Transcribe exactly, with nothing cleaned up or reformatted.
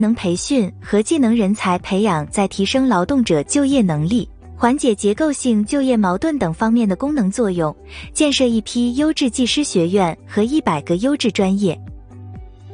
能培训和技能人才培养在提升劳动者就业能力、缓解结构性就业矛盾等方面的功能作用，建设一批优质技师学院和一百个优质专业。